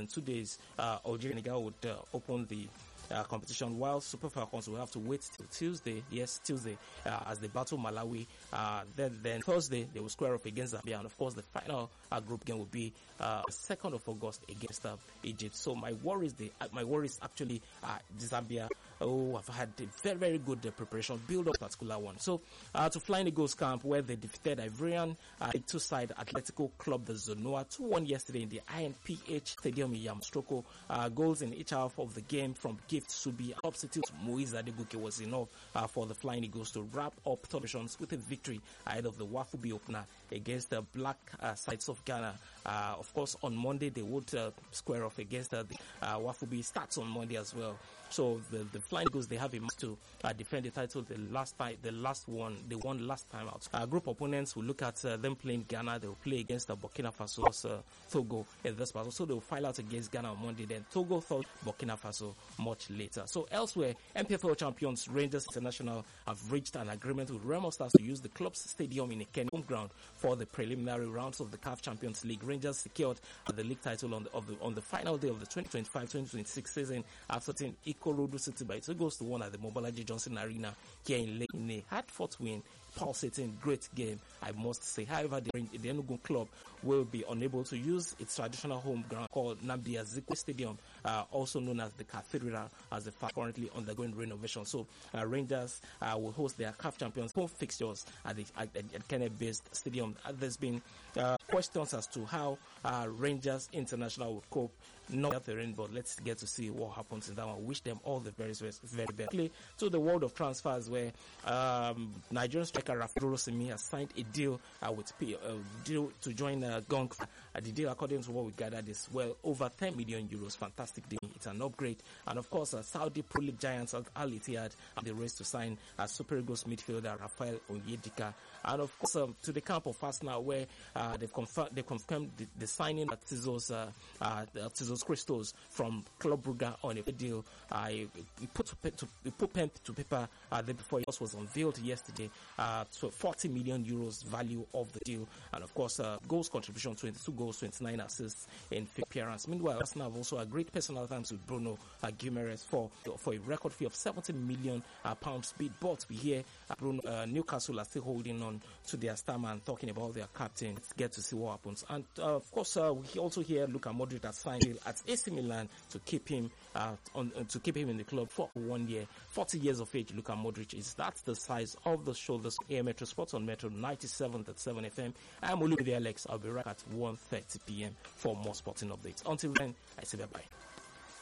2 days, Algeria and Senegal would open the competition, while Super Falcons will have to wait till Tuesday, as they battle Malawi. Then Thursday, they will square up against Zambia, and of course, the final group game will be 2nd of August against Egypt. So my worries actually Zambia. Oh, I've had a very, very good preparation, build up particular one. So, to Flying Eagles camp, where they defeated Ivorian two-side Atletico Club the Zonoa 2-1 yesterday in the INPH Stadium in Yamoussoukro. Goals in each half of the game from Gift Subi. Substitute Moise Adebuke was enough for the Flying Eagles to wrap up operations with a victory ahead of the Wafubi opener against the Black Sides of Ghana. Of course, on Monday they would square off against the Wafubi. Starts on Monday as well. So the Flying Eagles, they have a match to defend the title. They won last time out. Group opponents will look at them playing Ghana. They will play against Burkina Faso, Togo in this battle. So they will file out against Ghana on Monday. Then Togo, Burkina Faso much later. So elsewhere, MPFL champions Rangers International have reached an agreement with Remo Stars to use the club's stadium in a Kenya home ground for the preliminary rounds of the CAF Champions League. Rangers secured the league title on the final day of the 2025-2026 season after taking Ikorodu City by 2-1 at the Mobolaji Johnson Arena here in Lake. In a hard-fought win, pulsating, great game, I must say. However, the Enugu club will be unable to use its traditional home ground called Nnamdi Azikiwe Stadium, also known as the Cathedral, as the fact currently undergoing renovation. So, Rangers will host their CAF Champions home fixtures at the Kenya-based stadium. There's been questions as to how Rangers International would cope. Not the rain, but let's get to see what happens in that one. Wish them all the very best. To the world of transfers, where Nigerian striker Rafael Rosimi has signed a deal deal to join Gong. The deal, according to what we gathered, is well over 10 million euros. Fantastic deal. It's an upgrade. And of course, Saudi Pro League giants Al Ittihad have the race to sign Super Eagles midfielder Rafael Onyedika. And of course, to the camp of Arsenal, where they've confirmed the signing of Tizos Christos from Club Brugge on a deal. Put pen to paper before it was unveiled yesterday. So 40 million euros value of the deal, and of course, goals contribution: 22 goals, 29 assists in appearance. Meanwhile, Arsenal have also agreed personal terms with Bruno Guimaraes for a record fee of 70 million pounds bid. But we hear Newcastle are still holding on to their star man, talking about their captain. Let's get to see what happens. And of course, we also hear Luka Modric has signed at AC Milan to keep him in the club for 1 year. 40 years of age, Luka Modric is. That's the size of the shoulders. AM Metro Sports on Metro 97.7 FM. I'm Olubide Alex. I'll be right at 1:30 p.m. for more sporting updates. Until then, I say bye-bye.